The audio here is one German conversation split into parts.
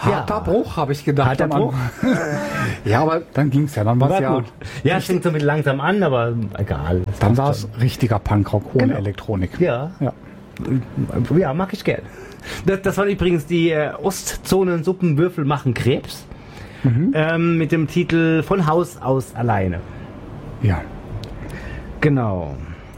Harter Bruch, habe ich gedacht. Harter Bruch? Ja, aber dann ging es ja. Dann war es gut. Ja, es fängt so mit langsam an, aber egal. Dann war es richtiger Punkrock ohne Elektronik. Ja. Ja, mag ich gern. Das waren übrigens die Ostzonen-Suppenwürfel machen Krebs. Mit dem Titel Von Haus aus alleine. Ja. Genau.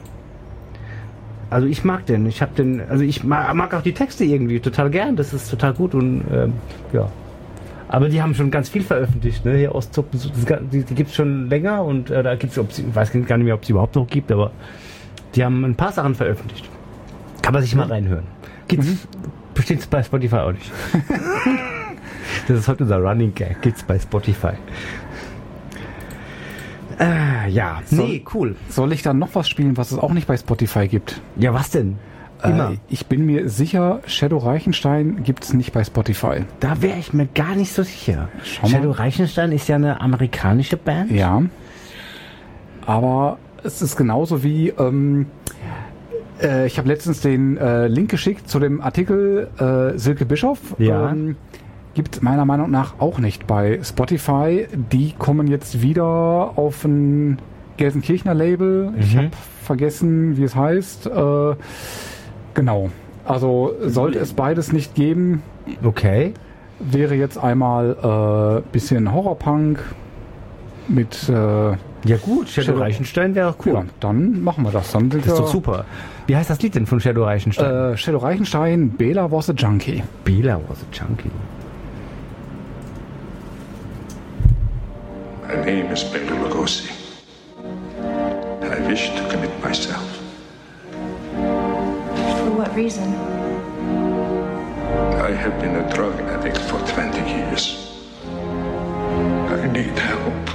Also ich mag den. Ich mag auch die Texte irgendwie total gern. Das ist total gut und ja. Aber die haben schon ganz viel veröffentlicht, ne? Hier Ostsuppen, die gibt es schon länger und da gibt es, ich weiß gar nicht mehr, ob es überhaupt noch gibt, aber die haben ein paar Sachen veröffentlicht. Kann man sich mal reinhören. Gibt's bestimmt bei Spotify auch nicht. Das ist heute unser Running Gag. Gibt's bei Spotify. Ja, cool. Soll ich dann noch was spielen, was es auch nicht bei Spotify gibt? Ja, was denn? Ich bin mir sicher, Shadow Reichenstein gibt es nicht bei Spotify. Da wäre ich mir gar nicht so sicher. Shadow Reichenstein ist ja eine amerikanische Band. Ja. Aber es ist genauso wie, ich habe letztens den Link geschickt zu dem Artikel Silke Bischoff. Ja. Gibt meiner Meinung nach auch nicht bei Spotify. Die kommen jetzt wieder auf ein Gelsenkirchener Label. Ich habe vergessen, wie es heißt. Genau. Also sollte es beides nicht geben. Okay. Wäre jetzt einmal bisschen Horrorpunk mit ja gut, Shadow Reichenstein wäre cool. Ja, dann machen wir das. Dann das ist doch super. Wie heißt das Lied denn von Shadow Reichenstein? Shadow Reichenstein, Bela was a Junkie. Bela was a Junkie. My name is Bela Lugosi. I wish to commit myself. For what reason? I have been a drug addict for 20 years. I need help.